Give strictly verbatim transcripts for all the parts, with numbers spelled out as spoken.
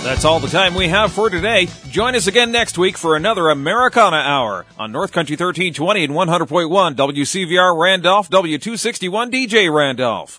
That's all the time we have for today. Join us again next week for another Americana Hour on North Country thirteen twenty and one hundred point one W C V R Randolph, W two sixty-one D J Randolph.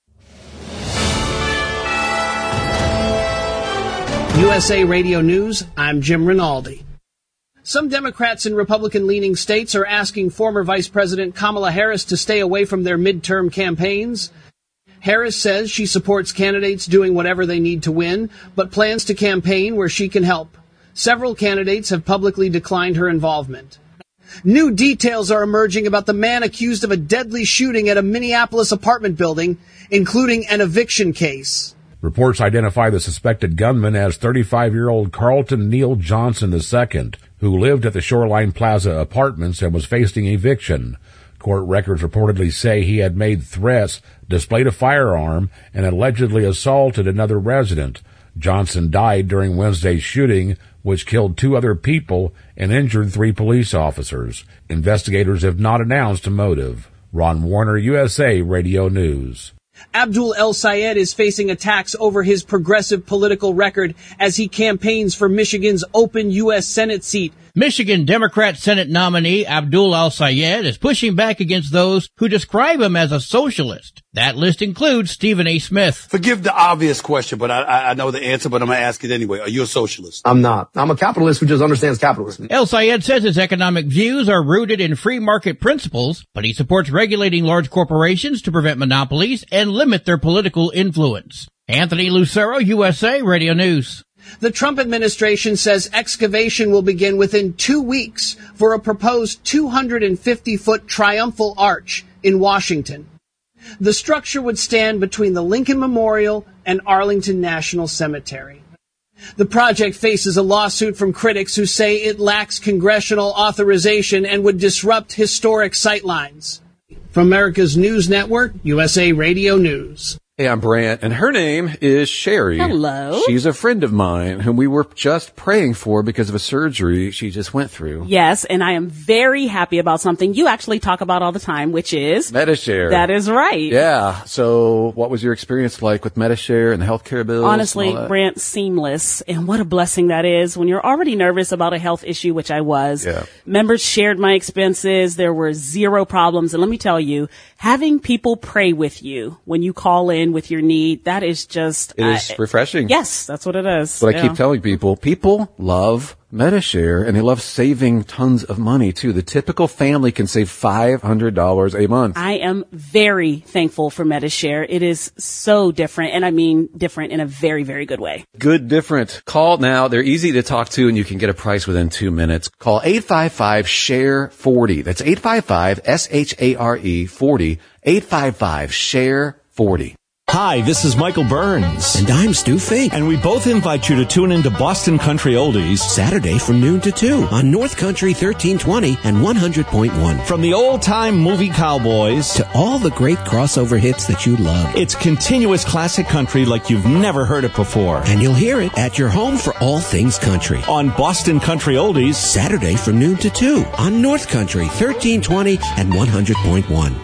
U S A Radio News, I'm Jim Rinaldi. Some Democrats in Republican-leaning states are asking former Vice President Kamala Harris to stay away from their midterm campaigns. Harris says she supports candidates doing whatever they need to win, but plans to campaign where she can help. Several candidates have publicly declined her involvement. New details are emerging about the man accused of a deadly shooting at a Minneapolis apartment building, including an eviction case. Reports identify the suspected gunman as thirty-five-year-old Carlton Neal Johnson the Second, who lived at the Shoreline Plaza Apartments and was facing eviction. Court records reportedly say he had made threats, displayed a firearm, and allegedly assaulted another resident. Johnson died during Wednesday's shooting, which killed two other people and injured three police officers. Investigators have not announced a motive. Ron Warner, U S A Radio News. Abdul El Sayed is facing attacks over his progressive political record as he campaigns for Michigan's open U S Senate seat. Michigan Democrat Senate nominee Abdul El Sayed is pushing back against those who describe him as a socialist. That list includes Stephen A. Smith. Forgive the obvious question, but I, I know the answer, but I'm going to ask it anyway. Are you a socialist? I'm not. I'm a capitalist who just understands capitalism. El Sayed says his economic views are rooted in free market principles, but he supports regulating large corporations to prevent monopolies and limit their political influence. Anthony Lucero, U S A Radio News. The Trump administration says excavation will begin within two weeks for a proposed two hundred fifty foot triumphal arch in Washington. The structure would stand between the Lincoln Memorial and Arlington National Cemetery. The project faces a lawsuit from critics who say it lacks congressional authorization and would disrupt historic sightlines. From America's News Network, U S A Radio News. Hey, I'm Brant, and her name is Sherry. Hello. She's a friend of mine whom we were just praying for because of a surgery she just went through. Yes, and I am very happy about something you actually talk about all the time, which is Medi-Share. That is right. Yeah. So what was your experience like with Medi-Share and the healthcare bills? Honestly, Brant, seamless. And what a blessing that is when you're already nervous about a health issue, which I was. Yeah. Members shared my expenses. There were zero problems. And let me tell you, having people pray with you when you call in with your need, that is just... It is uh, refreshing. Yes, that's what it is. But yeah. I keep telling people, people love Medi-Share, and they love saving tons of money, too. The typical family can save five hundred dollars a month. I am very thankful for Medi-Share. It is so different, and I mean different in a very, very good way. Good different. Call now. They're easy to talk to, and you can get a price within two minutes. Call eight five five, S H A R E, forty. That's eight five five, S H A R E, forty. eight five five, S H A R E, forty. Hi, this is Michael Burns. And I'm Stu Fink. And we both invite you to tune into Boston Country Oldies Saturday from noon to two on North Country thirteen twenty and one hundred point one. From the old-time movie cowboys to all the great crossover hits that you love. It's continuous classic country like you've never heard it before. And you'll hear it at your home for all things country. On Boston Country Oldies Saturday from noon to two on North Country thirteen twenty and one hundred point one.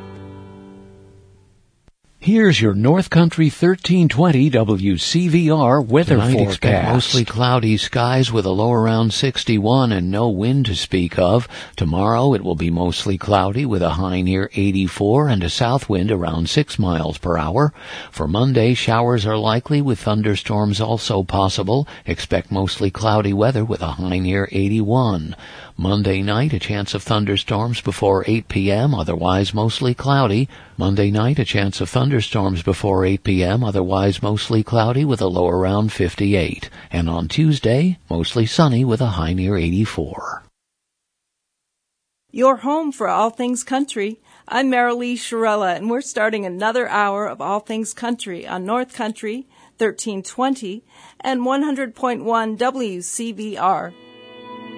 Here's your North Country thirteen twenty W C V R weather Tonight, forecast. expect mostly cloudy skies with a low around sixty-one and no wind to speak of. Tomorrow it will be mostly cloudy with a high near eighty-four and a south wind around six miles per hour. For Monday, showers are likely with thunderstorms also possible. Expect mostly cloudy weather with a high near eighty-one. Monday night, a chance of thunderstorms before eight p.m., otherwise mostly cloudy. Monday night, a chance of thunderstorms before eight p.m., otherwise mostly cloudy with a low around fifty-eight. And on Tuesday, mostly sunny with a high near eighty-four. Your home for all things country. I'm Marilee Shirella, and we're starting another hour of All Things Country on North Country, thirteen twenty, and one hundred point one W C V R.